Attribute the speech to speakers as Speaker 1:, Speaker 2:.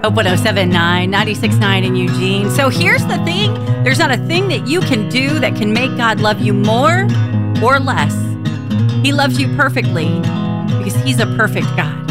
Speaker 1: Hope 107.9, 96.9 in Eugene. So here's the thing. There's not a thing that you can do that can make God love you more or less. He loves you perfectly because he's a perfect God.